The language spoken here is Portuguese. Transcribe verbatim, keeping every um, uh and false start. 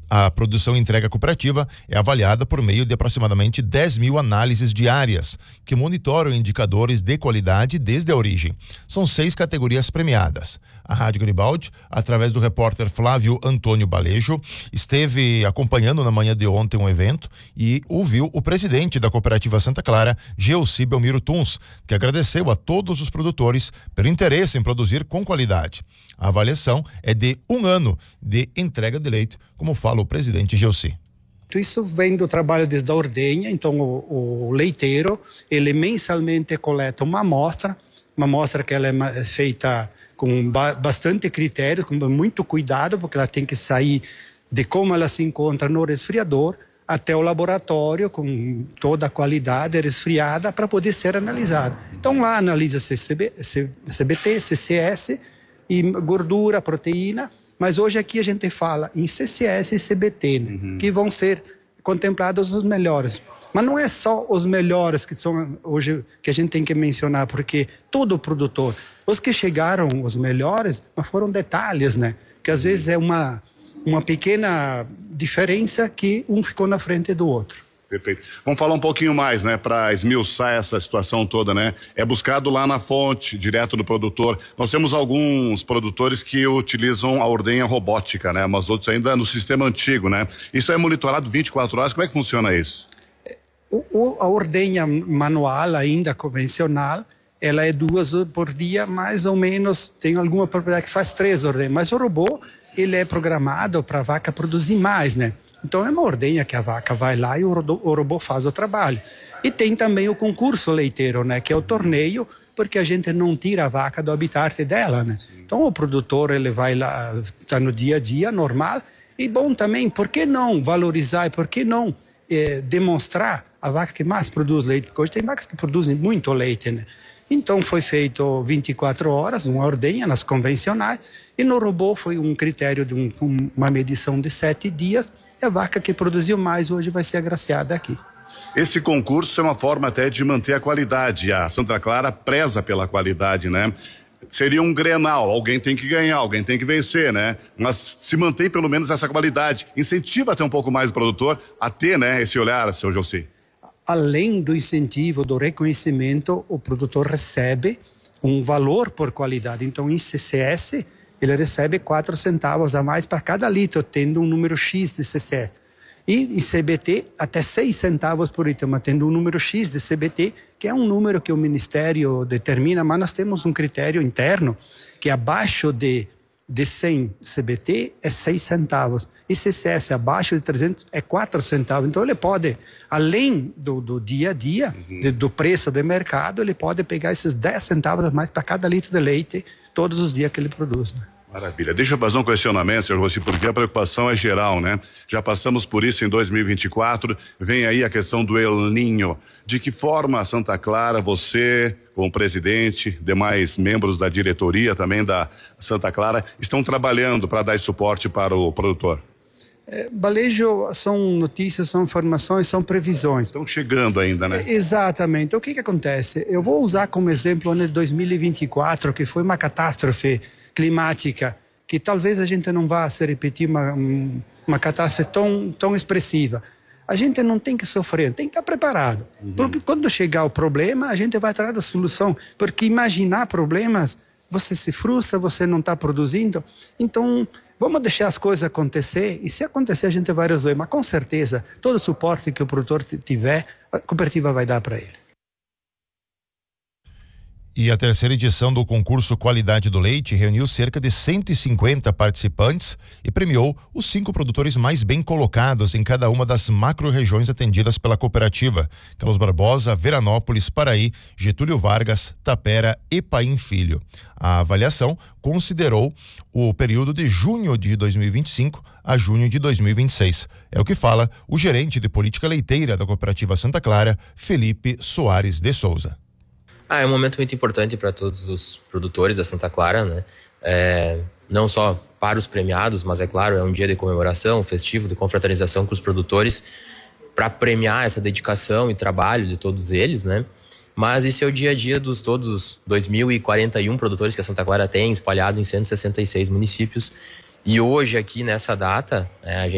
A produção e entrega cooperativa é avaliada por meio de aproximadamente dez mil análises diárias, que monitoram indicadores de qualidade desde a origem. São seis categorias premiadas. A Rádio Garibaldi, através do repórter Flávio Antônio Balejo, esteve acompanhando na manhã de ontem um evento e ouviu o presidente da Cooperativa Santa Clara, Geuci Belmiro Tuns, que agradeceu a todos os produtores pelo interesse em produzir com qualidade. A avaliação é de um ano de entrega de leite, como fala o presidente Geuci. Isso vem do trabalho desde a ordenha. Então o, o leiteiro, ele mensalmente coleta uma amostra, uma amostra que ela é feita com ba- bastante critério, com muito cuidado, porque ela tem que sair de como ela se encontra no resfriador até o laboratório, com toda a qualidade resfriada, para poder ser analisada. Então lá analisa C C B, C B T, C C S e gordura, proteína, mas hoje aqui a gente fala em C C S e C B T, né, uhum. que vão ser contemplados os melhores. Mas não é só os melhores que são hoje que a gente tem que mencionar, porque todo produtor, os que chegaram os melhores, mas foram detalhes, né? Que às vezes é uma, uma pequena diferença que um ficou na frente do outro. Perfeito. Vamos falar um pouquinho mais, né, para esmiuçar essa situação toda, né? É buscado lá na fonte, direto do produtor. Nós temos alguns produtores que utilizam a ordenha robótica, né? Mas outros ainda no sistema antigo, né? Isso é monitorado vinte e quatro horas. Como é que funciona isso? O, o, a ordenha manual, ainda convencional, ela é duas por dia, mais ou menos. Tem alguma propriedade que faz três ordenhas, mas o robô, ele é programado para a vaca produzir mais, né? Então é uma ordenha que a vaca vai lá e o robô, o robô faz o trabalho. E tem também o concurso leiteiro, né? Que é o torneio, porque a gente não tira a vaca do habitat dela, né? Então o produtor, ele vai lá, está no dia a dia normal. E bom também, por que não valorizar e por que não eh, demonstrar a vaca que mais produz leite? Porque hoje tem vacas que produzem muito leite, né? Então foi feito vinte e quatro horas, uma ordenha nas convencionais, e no robô foi um critério de um, uma medição de sete dias. E a vaca que produziu mais hoje vai ser agraciada aqui. Esse concurso é uma forma até de manter a qualidade. A Santa Clara preza pela qualidade, né? Seria um Grenal, alguém tem que ganhar, alguém tem que vencer, né? Mas se mantém pelo menos essa qualidade. Incentiva até um pouco mais o produtor a ter, né, esse olhar, seu Geuci. Além do incentivo, do reconhecimento, o produtor recebe um valor por qualidade. Então, em C C S, ele recebe quatro centavos a mais para cada litro, tendo um número X de C C S. E em C B T, até seis centavos por litro, mas tendo um número X de C B T, que é um número que o Ministério determina, mas nós temos um critério interno, que abaixo de, de cem C B T é seis centavos. E C C S abaixo de trezentos é quatro centavos. Então ele pode, além do, do dia a dia, uhum. de, do preço de mercado, ele pode pegar esses dez centavos a mais para cada litro de leite, todos os dias que ele produz, né? Maravilha. Deixa eu fazer um questionamento, senhor Rossi, porque a preocupação é geral, né? Já passamos por isso em dois mil e vinte e quatro, vem aí a questão do El Ninho. De que forma a Santa Clara, você, como presidente, demais membros da diretoria também da Santa Clara, estão trabalhando para dar esse suporte para o produtor? É, Balejo, são notícias, são informações, são previsões. Estão chegando ainda, né? É, exatamente. O que que acontece? Eu vou usar como exemplo o ano de dois mil e vinte e quatro, que foi uma catástrofe climática, que talvez a gente não vá se repetir uma, uma catástrofe tão, tão expressiva. A gente não tem que sofrer, tem que estar preparado. Uhum. Porque quando chegar o problema, a gente vai atrás da solução. Porque imaginar problemas, você se frustra, você não está produzindo. Então, vamos deixar as coisas acontecer, e se acontecer a gente vai resolver. Mas com certeza, todo o suporte que o produtor tiver, a cooperativa vai dar para ele. E a terceira edição do concurso Qualidade do Leite reuniu cerca de cento e cinquenta participantes e premiou os cinco produtores mais bem colocados em cada uma das macro-regiões atendidas pela cooperativa: Carlos Barbosa, Veranópolis, Paraí, Getúlio Vargas, Tapera e Paim Filho. A avaliação considerou o período de junho de dois mil e vinte e cinco a junho de dois mil e vinte e seis. É o que fala o gerente de política leiteira da cooperativa Santa Clara, Felipe Soares de Souza. Ah, é um momento muito importante para todos os produtores da Santa Clara, né? É, não só para os premiados, mas é claro, é um dia de comemoração, festivo, de confraternização com os produtores, para premiar essa dedicação e trabalho de todos eles, né? Mas esse é o dia a dia dos todos os dois mil e quarenta e um produtores que a Santa Clara tem, espalhado em cento e sessenta e seis municípios. E hoje aqui nessa data, né, a gente